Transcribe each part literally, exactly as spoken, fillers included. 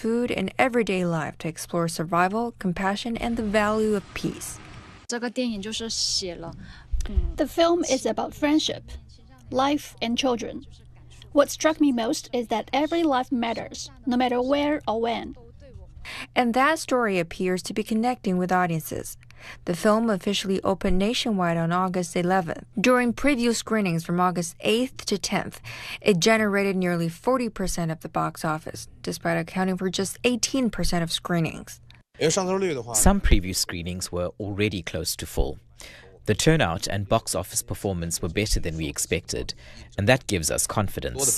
food and everyday life to explore survival, compassion, and the value of peace. The film is about friendship, life, and children. What struck me most is that every life matters, no matter where or when. And that story appears to be connecting with audiences. The film officially opened nationwide on August eleventh. During preview screenings from August eighth to tenth, it generated nearly forty percent of the box office, despite accounting for just eighteen percent of screenings. Some preview screenings were already close to full. The turnout and box office performance were better than we expected, and that gives us confidence.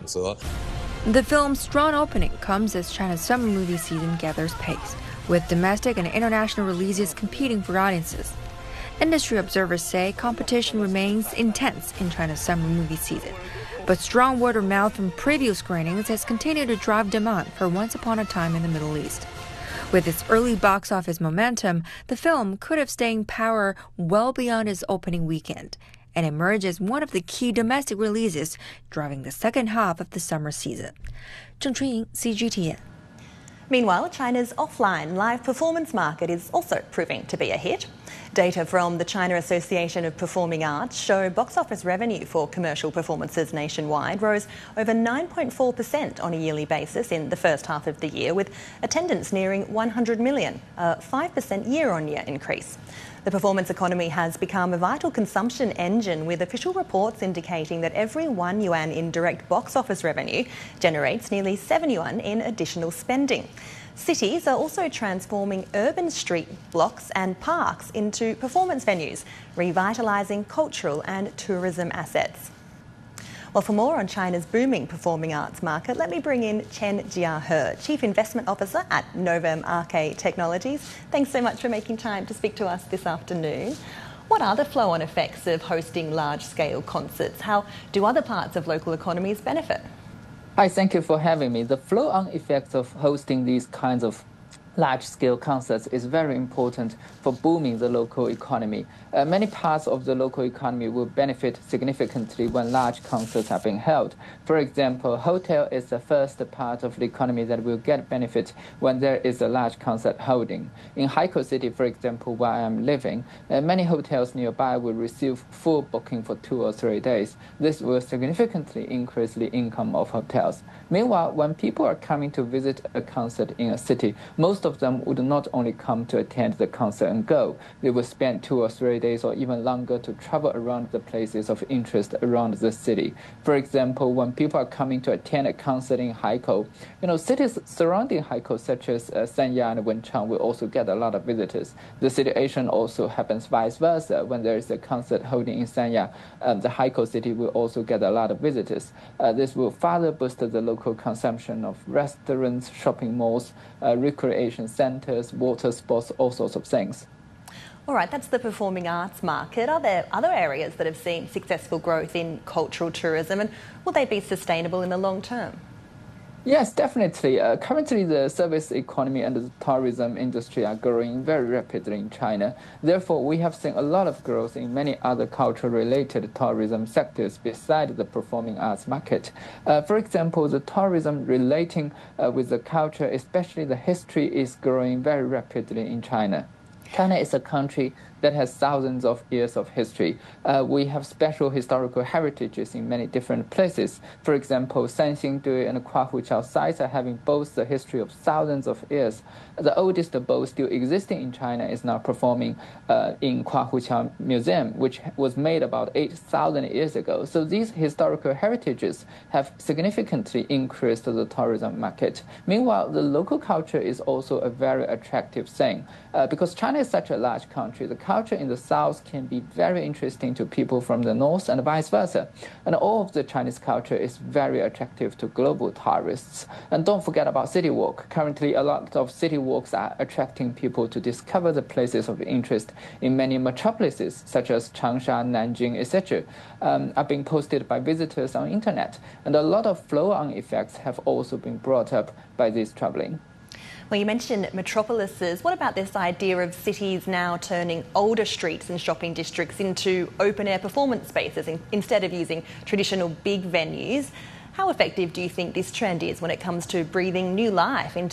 The film's strong opening comes as China's summer movie season gathers pace, with domestic and international releases competing for audiences. Industry observers say competition remains intense in China's summer movie season, but strong word of mouth from preview screenings has continued to drive demand for Once Upon a Time in the Middle East. With its early box office momentum, the film could have staying power well beyond its opening weekend and emerge as one of the key domestic releases driving the second half of the summer season. Zheng Chunying, C G T N. Meanwhile, China's offline live performance market is also proving to be a hit. Data from the China Association of Performing Arts show box office revenue for commercial performances nationwide rose over nine point four percent on a yearly basis in the first half of the year, with attendance nearing one hundred million, a five percent year-on-year increase. The performance economy has become a vital consumption engine, with official reports indicating that every one yuan in direct box office revenue generates nearly seven yuan in additional spending. Cities are also transforming urban street blocks and parks into performance venues, revitalising cultural and tourism assets. Well, for more on China's booming performing arts market, let me bring in Chen Jiahe, Chief Investment Officer at Novem Arcade Technologies. Thanks so much for making time to speak to us this afternoon. What are the flow-on effects of hosting large-scale concerts? How do other parts of local economies benefit? Hi, thank you for having me. The flow-on effects of hosting these kinds of large-scale concerts is very important for booming the local economy. Uh, many parts of the local economy will benefit significantly when large concerts are being held. For example, hotel is the first part of the economy that will get benefit when there is a large concert holding. In Haikou City, for example, where I am living, uh, many hotels nearby will receive full booking for two or three days. This will significantly increase the income of hotels. Meanwhile, when people are coming to visit a concert in a city, most of them would not only come to attend the concert and go. They will spend two or three days or even longer to travel around the places of interest around the city. For example, when people are coming to attend a concert in Haikou, you know, cities surrounding Haikou, such as uh, Sanya and Wenchang, will also get a lot of visitors. The situation also happens vice versa. When there is a concert holding in Sanya, um, the Haikou city will also get a lot of visitors. Uh, this will further boost the local consumption of restaurants, shopping malls, uh, recreation centers, water sports, all sorts of things. All right, that's the performing arts market. Are there other areas that have seen successful growth in cultural tourism, and will they be sustainable in the long term? Yes, definitely. Uh, currently, the service economy and the tourism industry are growing very rapidly in China. Therefore, we have seen a lot of growth in many other culture-related tourism sectors beside the performing arts market. Uh, for example, the tourism relating uh, with the culture, especially the history, is growing very rapidly in China. China is a country that has thousands of years of history. Uh, we have special historical heritages in many different places. For example, Sanxingdui and Kuahuqiao sites are having both the history of thousands of years. The oldest bowl still existing in China is now performing uh, in Kuahuqiao Museum, which was made about eight thousand years ago. So these historical heritages have significantly increased the tourism market. Meanwhile, the local culture is also a very attractive thing. Uh, because China is such a large country, the culture in the south can be very interesting to people from the north and vice versa. And all of the Chinese culture is very attractive to global tourists. And don't forget about city walk. Currently, a lot of city walks are attracting people to discover the places of interest in many metropolises, such as Changsha, Nanjing, et cetera, um, are being posted by visitors on internet. And a lot of flow-on effects have also been brought up by this traveling. Well, you mentioned metropolises. What about this idea of cities now turning older streets and shopping districts into open-air performance spaces in, instead of using traditional big venues? How effective do you think this trend is when it comes to breathing new life into